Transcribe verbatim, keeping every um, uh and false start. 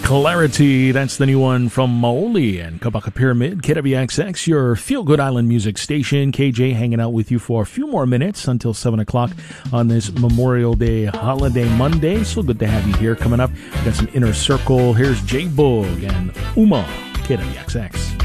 Clarity, that's the new one from Maoli and Kabaka Pyramid. K W X X, your feel-good island music station. K J hanging out with you for a few more minutes until seven o'clock on this Memorial Day holiday Monday. So good to have you here. Coming up, we got some Inner Circle. Here's J Boog and Uma, K W X X.